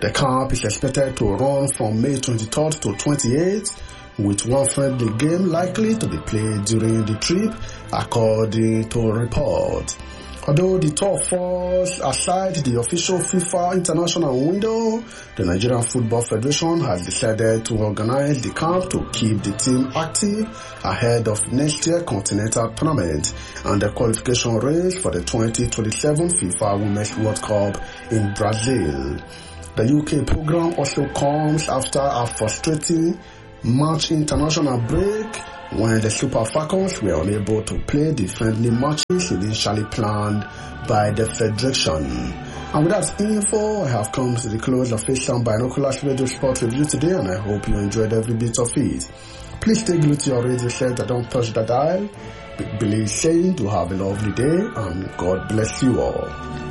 The camp is expected to run from May 23rd to 28th, with one friendly game likely to be played during the trip, according to reports. Although the tour falls aside the official FIFA international window, the Nigerian Football Federation has decided to organize the camp to keep the team active ahead of next year's continental tournament and the qualification race for the 2027 FIFA Women's World Cup in Brazil. The UK program also comes after a frustrating March international break when the Super Falcons were unable to play the friendly matches initially planned by the Federation. And with that info, I have come to the close of Asian Binoculars Radio Sport Review today, and I hope you enjoyed every bit of it. Please stay glued to your radio set and don't touch the dial. Big Billy is saying to have a lovely day and God bless you all.